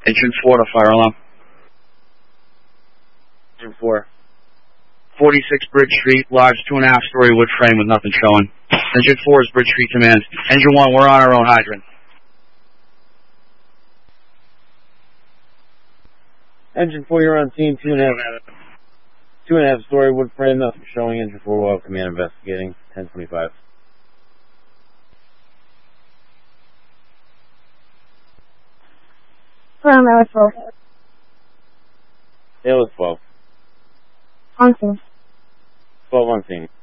Engine 4 to fire alarm. Engine 4. 46 Bridge Street, large 2.5-story wood frame with nothing showing. Engine 4 is Bridge Street Command. Engine 1, we're on our own hydrant. Engine 4, you're on scene. 2.5-story wood frame, nothing showing. Engine 4 will have command investigating. 1025. From hour 12. It was 12. On scene. 12 on scene.